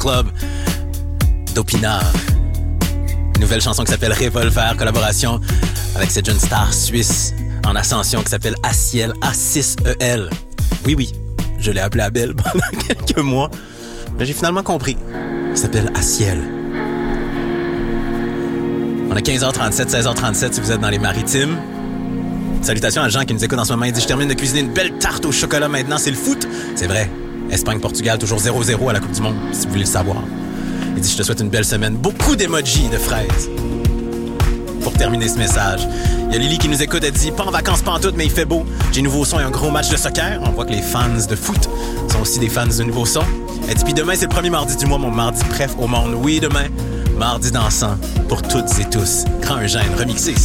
Club d'Opinard. Une nouvelle chanson qui s'appelle Revolver, collaboration avec cette jeune star suisse en ascension qui s'appelle Aciel, A6EL. Oui, je l'ai appelé Abel pendant quelques mois, mais j'ai finalement compris. Il s'appelle Aciel. On a 15h37, 16h37 si vous êtes dans les maritimes. Salutations à Jean qui nous écoute en ce moment. Il dit « Je termine de cuisiner une belle tarte au chocolat maintenant, c'est le foot. » C'est vrai. Espagne-Portugal, toujours 0-0 à la Coupe du Monde, si vous voulez le savoir. Il dit « Je te souhaite une belle semaine. » Beaucoup d'emojis de fraises. Pour terminer ce message, il y a Lily qui nous écoute. Elle dit « Pas en vacances pantoute, mais il fait beau. J'ai nouveau son et un gros match de soccer. » On voit que les fans de foot sont aussi des fans de nouveau son. Elle dit « Puis demain, c'est le premier mardi du mois, mon mardi préf au monde. » Oui, demain, mardi dansant pour toutes et tous. Grand Eugène, remixé ici.